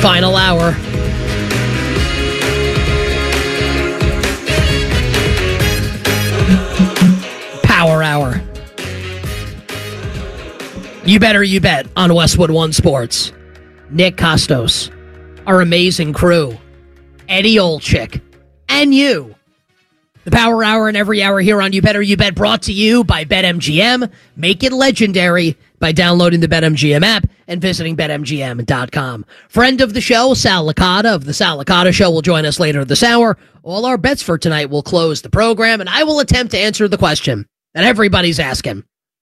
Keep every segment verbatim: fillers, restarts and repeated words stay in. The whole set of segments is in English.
Final hour. Power hour. You better you bet on Westwood One Sports. Nick Kostos, our amazing crew, Eddie Olczyk, and you. The Power Hour and every hour here on You Better You Bet, brought to you by BetMGM. Make it legendary by downloading the BetMGM app and visiting Bet M G M dot com. Friend of the show, Sal Licata of the Sal Licata Show, will join us later this hour. All our bets for tonight will close the program, and I will attempt to answer the question that everybody's asking.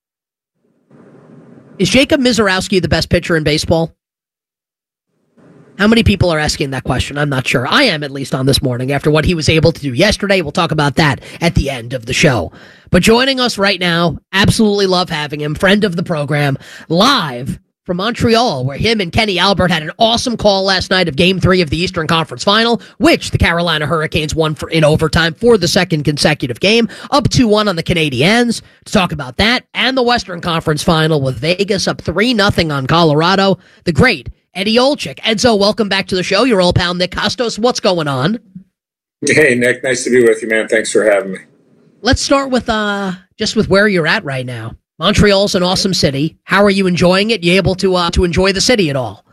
Is Jacob Misiorowski the best pitcher in baseball? How many people are asking that question? I'm not sure. I am, at least, on this morning after what he was able to do yesterday. We'll talk about that at the end of the show. But joining us right now, absolutely love having him, friend of the program, live from Montreal, where him and Kenny Albert had an awesome call last night of Game three of the Eastern Conference Final, which the Carolina Hurricanes won for, in overtime for the second consecutive game, up two one on the Canadiens. To talk about that and the Western Conference Final with Vegas up three nothing on Colorado, the great Eddie Olczyk. Edzo, welcome back to the show. Your old pal Nick Kostos. What's going on? Hey, Nick. Nice to be with you, man. Thanks for having me. Let's start with uh, just with where you're at right now. Montreal's an awesome city. How are you enjoying it? You able to uh, to enjoy the city at all?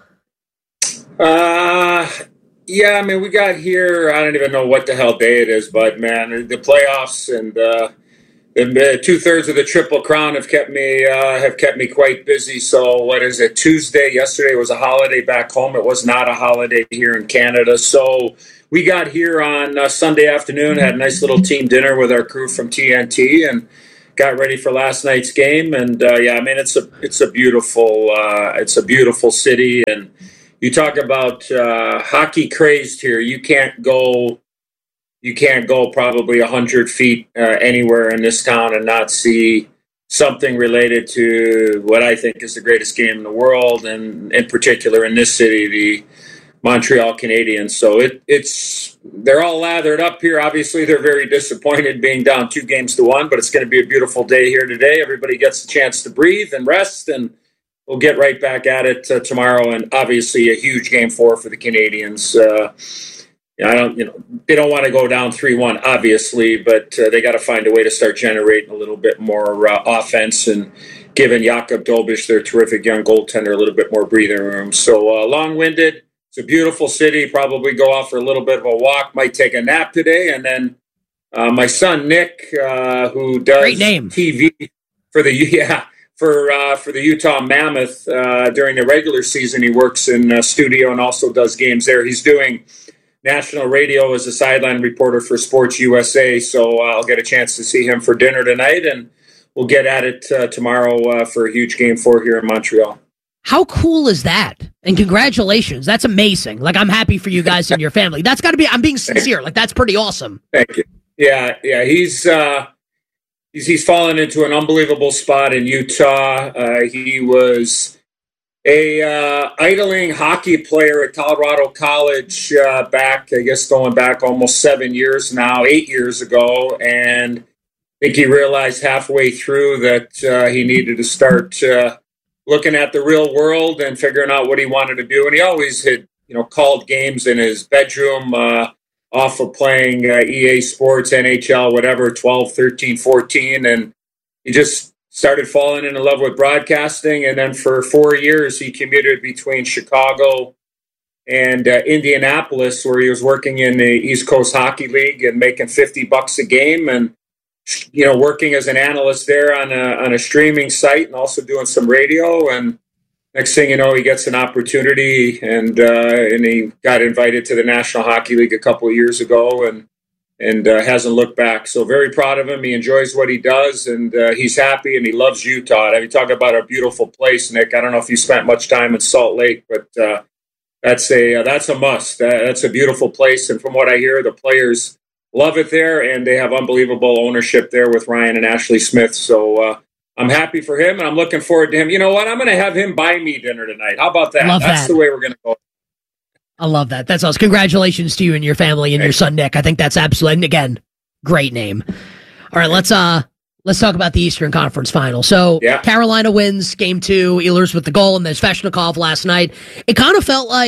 Uh, yeah, I mean, we got here, I don't even know what the hell day it is, but, man, the playoffs and uh, the two-thirds of the Triple Crown have kept me uh, have kept me quite busy. So what is it, Tuesday? Yesterday was a holiday back home. It was not a holiday here in Canada. So we got here on uh, Sunday afternoon, had a nice little team dinner with our crew from T N T, and got ready for last night's game. And uh, yeah, I mean, it's a it's a beautiful uh, it's a beautiful city. And you talk about uh, hockey crazed here. You can't go. You can't go probably one hundred feet uh, anywhere in this town and not see something related to what I think is the greatest game in the world, and in particular in this city, the Montreal Canadiens. So it, it's they're all lathered up here. Obviously, they're very disappointed being down two games to one, but it's going to be a beautiful day here today. Everybody gets a chance to breathe and rest, and we'll get right back at it uh, tomorrow. And obviously, a huge game four for the Canadiens. Uh, I don't, you know, they don't want to go down three one, obviously, but uh, they got to find a way to start generating a little bit more uh, offense and giving Jakub Dobiš, their terrific young goaltender, a little bit more breathing room. So uh, long-winded. It's a beautiful city. Probably go out for a little bit of a walk. Might take a nap today, and then uh, my son Nick, uh, who does Great name. T V for the yeah for uh, for the Utah Mammoth uh, during the regular season. He works in uh, studio and also does games there. He's doing national radio as a sideline reporter for Sports U S A, so uh, I'll get a chance to see him for dinner tonight, and we'll get at it uh, tomorrow uh, for a huge game four here in Montreal. How cool is that? And congratulations. That's amazing. Like, I'm happy for you guys and your family. That's got to be, I'm being sincere. Like, that's pretty awesome. Thank you. Yeah, yeah, he's uh, he's, he's fallen into an unbelievable spot in Utah. Uh, he was a uh, idling hockey player at Colorado College uh, back, I guess going back almost seven years now, eight years ago. And I think he realized halfway through that uh, he needed to start uh, looking at the real world and figuring out what he wanted to do. And he always had, you know, called games in his bedroom uh, off of playing uh, E A Sports, N H L, whatever, twelve, thirteen, fourteen. And he just started falling in love with broadcasting, and then for four years he commuted between Chicago and uh, Indianapolis, where he was working in the East Coast Hockey League and making fifty bucks a game, and you know, working as an analyst there on a on a streaming site, and also doing some radio. And next thing you know, he gets an opportunity, and uh, and he got invited to the National Hockey League a couple of years ago, and. and uh, hasn't looked back. So very proud of him. He enjoys what he does, and uh, he's happy, and he loves Utah. I mean, talk about a beautiful place, Nick. I don't know if you spent much time in Salt Lake, but uh, that's a uh, that's a must. Uh, that's a beautiful place, and from what I hear, the players love it there, and they have unbelievable ownership there with Ryan and Ashley Smith. So uh, I'm happy for him, and I'm looking forward to him. You know what? I'm going to have him buy me dinner tonight. How about that? Love that's that. the way we're going to go. I love that. That's awesome. Congratulations to you and your family and your son Nick. I think that's absolutely, and again, great name. All right, let's uh let's talk about the Eastern Conference Final. So yeah. Carolina wins game two, Ehlers with the goal, and there's Svechnikov last night. It kind of felt like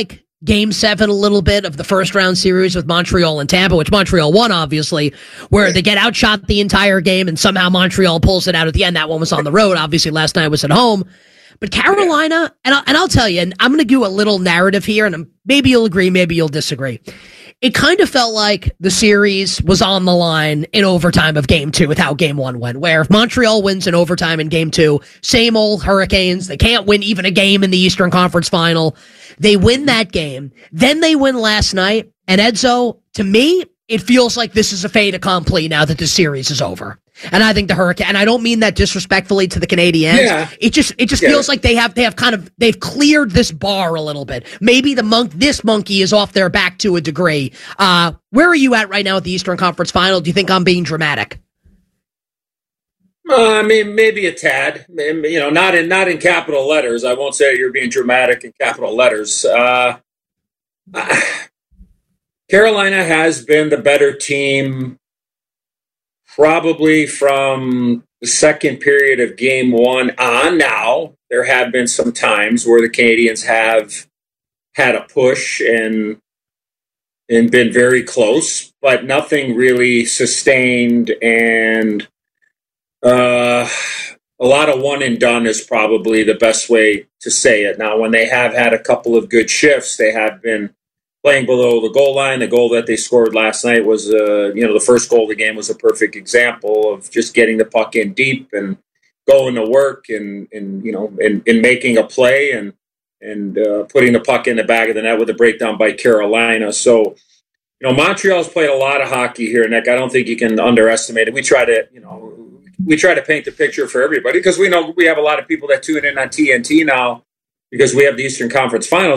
game seven a little bit of the first round series with Montreal and Tampa, which Montreal won, obviously, where they get outshot the entire game and somehow Montreal pulls it out at the end. That one was on the road. Obviously, last night was at home. But Carolina, and I'll, and I'll tell you, and I'm going to do a little narrative here, and maybe you'll agree, maybe you'll disagree. It kind of felt like the series was on the line in overtime of game two with how game one went, where if Montreal wins in overtime in game two, same old Hurricanes, they can't win even a game in the Eastern Conference Final. They win that game. Then they win last night. And Edzo, to me, it feels like this is a fait accompli now that the series is over. And I think the Hurricane, and I don't mean that disrespectfully to the Canadiens. Yeah. It just it just yeah. feels like they have they have kind of they've cleared this bar a little bit. Maybe the monk this monkey is off their back to a degree. Uh, where are you at right now at the Eastern Conference Final? Do you think I'm being dramatic? Uh, I mean, maybe a tad. You know, not in not in capital letters. I won't say you're being dramatic in capital letters. Uh, uh, Carolina has been the better team. Probably from the second period of game one on now. There have been some times where the Canadiens have had a push and and been very close, but nothing really sustained. And uh, a lot of one and done is probably the best way to say it. Now, when they have had a couple of good shifts, they have been playing below the goal line. The goal that they scored last night was, uh, you know, the first goal of the game was a perfect example of just getting the puck in deep and going to work and, and you know, and, and making a play and and uh, putting the puck in the back of the net with a breakdown by Carolina. So, you know, Montreal's played a lot of hockey here, Nick. I don't think you can underestimate it. We try to, you know, we try to paint the picture for everybody because we know we have a lot of people that tune in on T N T now because we have the Eastern Conference Finals.